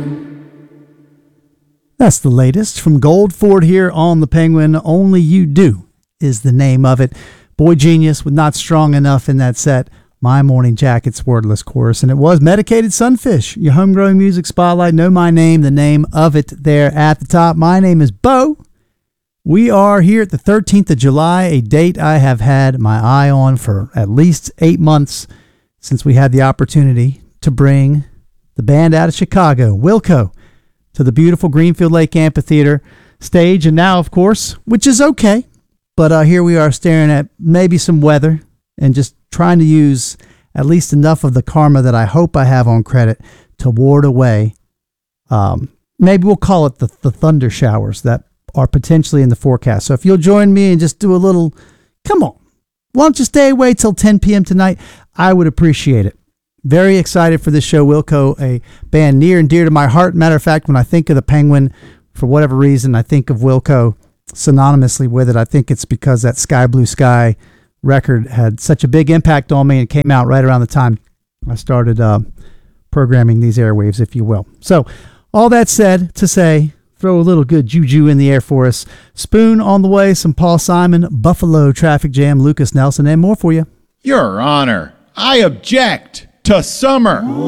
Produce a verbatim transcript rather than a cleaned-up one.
That's the latest from Goldford here on the Penguin. Only You Do is the name of it. Boy Genius with Not Strong Enough in that set. My Morning Jacket's wordless chorus. And it was Medicated Sunfish, your homegrown music spotlight. Know my name, the name of it there at the top. My name is Bo. We are here at the thirteenth of July, a date I have had my eye on for at least eight months since we had the opportunity to bring the band out of Chicago, Wilco, to the beautiful Greenfield Lake Amphitheater stage. And now, of course, which is okay, but uh, here we are staring at maybe some weather and just trying to use at least enough of the karma that I hope I have on credit to ward away, um, maybe we'll call it the, the thunder showers that are potentially in the forecast. So if you'll join me and just do a little, come on, why don't you stay away till ten p.m. tonight? I would appreciate it. Very excited for this show. Wilco, a band near and dear to my heart. Matter of fact, when I think of the Penguin, for whatever reason, I think of Wilco synonymously with it. I think it's because that Sky Blue Sky record had such a big impact on me and came out right around the time I started uh, programming these airwaves, if you will. So all that said to say, throw a little good juju in the air for us. Spoon on the way, some Paul Simon, Buffalo Traffic Jam, Lucas Nelson, and more for you. Your Honor, I object to Summer.